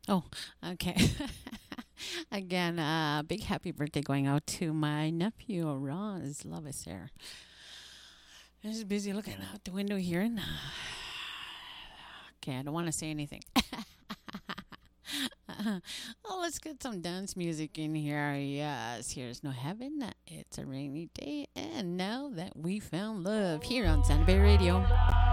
Oh, okay. Again, big happy birthday going out to my nephew, Roz Lovacer. He's busy looking out the window here. And, okay, I don't want to say anything. Oh, let's get some dance music in here. Yes, here's No Heaven. It's a rainy day. And now that we found love here on Santa Bay Radio.